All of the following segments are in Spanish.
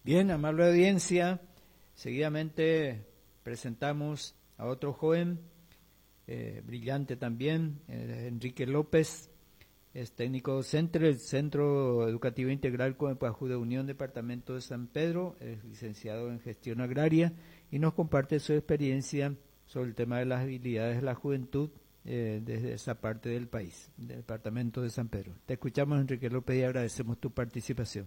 Bien, amable audiencia, seguidamente presentamos a otro joven, brillante también, Enrique López, es técnico docente del Centro Educativo Integral Conepajú de Unión, Departamento de San Pedro, es licenciado en Gestión Agraria y nos comparte su experiencia sobre el tema de las habilidades de la juventud desde esa parte del país, del Departamento de San Pedro. Te escuchamos, Enrique López, y agradecemos tu participación.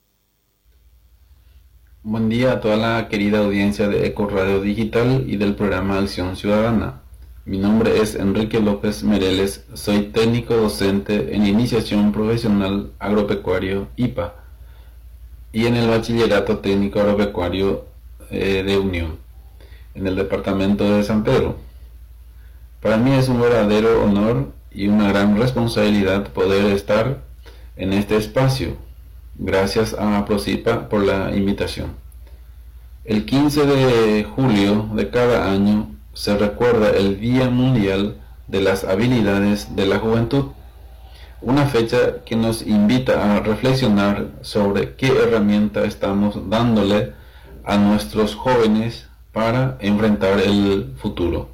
Buen día a toda la querida audiencia de Eco Radio Digital y del programa Acción Ciudadana. Mi nombre es Enrique López Mereles, soy técnico docente en Iniciación Profesional Agropecuario IPA y en el Bachillerato Técnico Agropecuario de Unión, en el departamento de San Pedro. Para mí es un verdadero honor y una gran responsabilidad poder estar en este espacio. Gracias a Procipa por la invitación. El 15 de julio de cada año se recuerda el Día Mundial de las Habilidades de la Juventud, una fecha que nos invita a reflexionar sobre qué herramienta estamos dándole a nuestros jóvenes para enfrentar el futuro.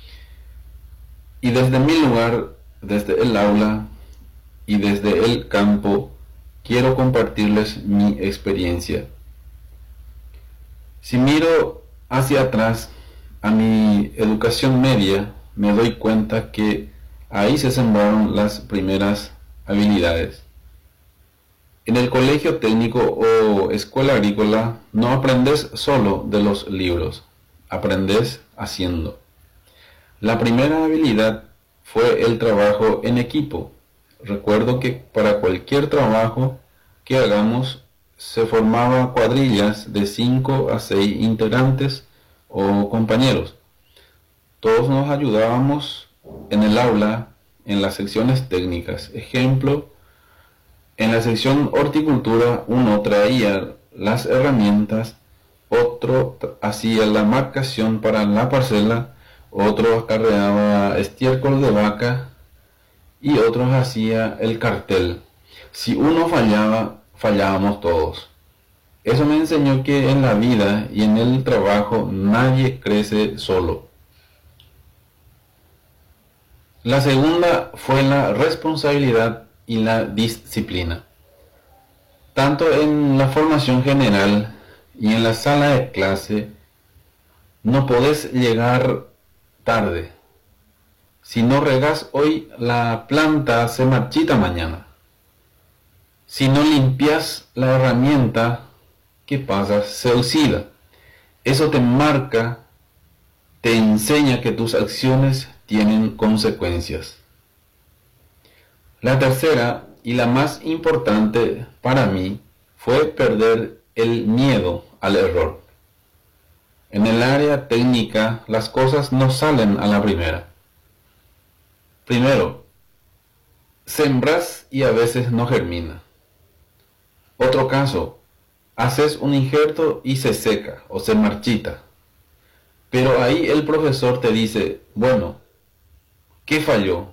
Y desde mi lugar, desde el aula y desde el campo, quiero compartirles mi experiencia. Si miro hacia atrás a mi educación media, me doy cuenta que ahí se sembraron las primeras habilidades. En el colegio técnico o escuela agrícola no aprendes solo de los libros, aprendes haciendo. La primera habilidad fue el trabajo en equipo. Recuerdo que para cualquier trabajo que hagamos se formaban cuadrillas de 5 a 6 integrantes o compañeros. Todos nos ayudábamos en el aula, en las secciones técnicas. Ejemplo, en la sección horticultura uno traía las herramientas, otro hacía la marcación para la parcela, otro acarreaba estiércol de vaca y otros hacía el cartel. Si uno fallaba, fallábamos todos. Eso me enseñó que en la vida y en el trabajo nadie crece solo. La segunda fue la responsabilidad y la disciplina. Tanto en la formación general y en la sala de clase, no podés llegar tarde. Si no regas hoy, la planta se marchita mañana. Si no limpias la herramienta, ¿qué pasa? Se oxida. Eso te marca, te enseña que tus acciones tienen consecuencias. La tercera y la más importante para mí fue perder el miedo al error. En el área técnica las cosas no salen a la primera. Primero, sembras y a veces no germina. Otro caso, haces un injerto y se seca o se marchita. Pero ahí el profesor te dice, bueno, ¿qué falló?